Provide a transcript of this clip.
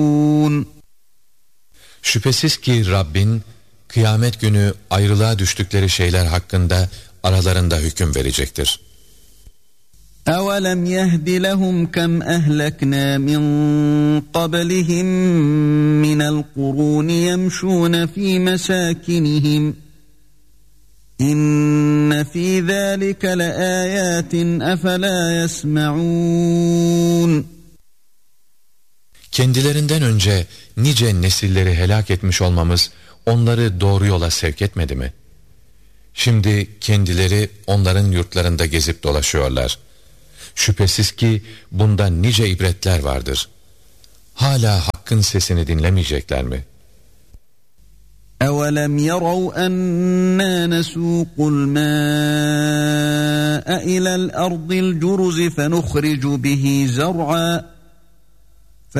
Şüphesiz ki Rabbin kıyamet günü ayrılığa düştükleri şeyler hakkında aralarında hüküm verecektir. أَوَلَمْ يَهْدِ لَهُمْ كَمْ أَهْلَكْنَا مِنْ قَبْلِهِمْ مِنَ الْقُرُونِ يَمْشُونَ فِي مَسَاكِنِهِمْ إِنَّ فِي ذَلِكَ لَآيَاتٍ أَفَلَا يَسْمَعُونَ Kendilerinden önce nice nesilleri helak etmiş olmamız onları doğru yola sevk etmedi mi? Şimdi kendileri onların yurtlarında gezip dolaşıyorlar. Şüphesiz ki bunda nice ibretler vardır. Hala hakkın sesini dinlemeyecekler mi? أَوَلَمْ يَرَوْا أَنَّا نَسُوقُ الْمَاءَ إِلَى الْأَرْضِ الْجُرُزِ فَنُخْرِجُ بِهِ زَرْعًا